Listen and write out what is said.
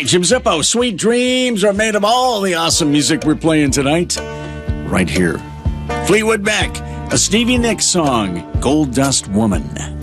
Jim Zippo, Sweet Dreams are made of all the awesome music we're playing tonight. Right here. Fleetwood Mac, a Stevie Nicks song, Gold Dust Woman.